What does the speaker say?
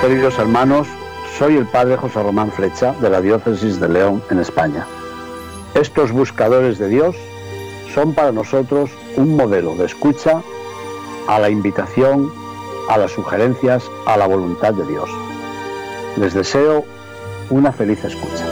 queridos hermanos, soy el padre José Román Flecha de la Diócesis de León, en España. Estos buscadores de Dios son para nosotros un modelo de escucha a la invitación, a las sugerencias, a la voluntad de Dios. Les deseo una feliz escucha.